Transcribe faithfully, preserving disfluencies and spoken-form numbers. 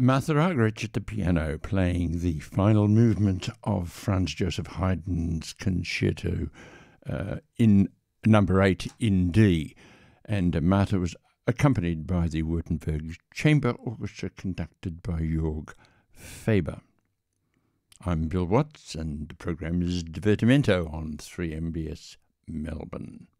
Martha Argerich at the piano playing the final movement of Franz Joseph Haydn's concerto uh, in number eight in D. And uh, Martha was accompanied by the Württemberg Chamber Orchestra conducted by Jörg Faber. I'm Bill Watts and the program is Divertimento on three M B S Melbourne.